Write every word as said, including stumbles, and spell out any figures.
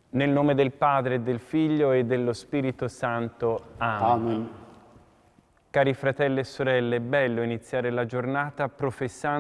Nel nome del Padre, del Figlio e dello Spirito Santo. Amen. Amen. Cari fratelli e sorelle, è bello iniziare la giornata professando